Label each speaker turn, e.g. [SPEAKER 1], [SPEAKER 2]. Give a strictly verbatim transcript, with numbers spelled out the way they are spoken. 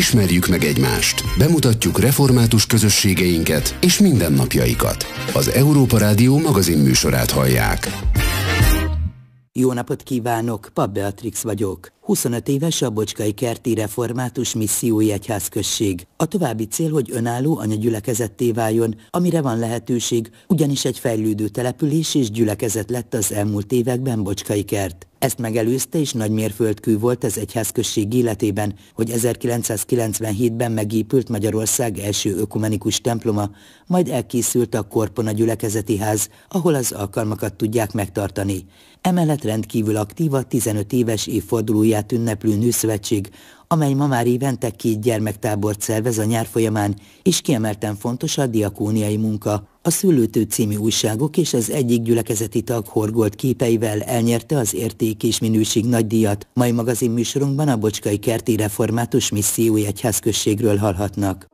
[SPEAKER 1] Ismerjük meg egymást, bemutatjuk református közösségeinket és mindennapjaikat. Az Európa Rádió magazinműsorát hallják.
[SPEAKER 2] Jó napot kívánok, Papp Beatrix vagyok. huszonöt éves a Bocskai Kerti Református Missziói Egyházközség. A további cél, hogy önálló anyagyülekezetté váljon, amire van lehetőség, ugyanis egy fejlődő település és gyülekezet lett az elmúlt években Bocskai Kert. Ezt megelőzte és nagy mérföldkő volt az egyházközség életében, hogy ezerkilencszázkilencvenhétben megépült Magyarország első ökumenikus temploma, majd elkészült a Korpona gyülekezeti ház, ahol az alkalmakat tudják megtartani. Emellett rendkívül aktív a tizenöt éves évfordulóját ünneplő Nőszövetség, amely ma már évente két gyermektábort szervez a nyár folyamán, és kiemelten fontos a diakóniai munka. A Szőlőtő című újságok és az egyik gyülekezeti tag horgolt képeivel elnyerte az Érték és Minőség nagydíjat. Mai magazinműsorunkban a Bocskai Kerti Református Missziói Egyházközségről hallhatnak.